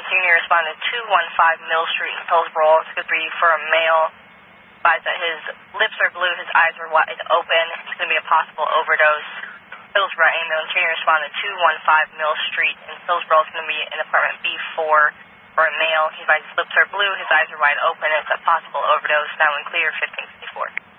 Senior responded to 215 Mill Street in Hillsborough. It's going to be for a male. Advised that his lips are blue, his eyes are wide open. It's going to be a possible overdose. Hillsborough Ambulance Senior responded to 215 Mill Street in Hillsborough. It's going to be in apartment B4 for a male. He advised his lips are blue, his eyes are wide open. It's a possible overdose. Now in clear, 1554.